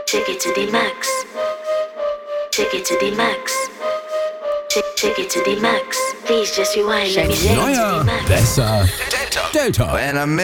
Take it to the max. Take it to the max. Take it to the max. Please just rewind. Let me take it to the Neuer, max. besser, Delta. When I'm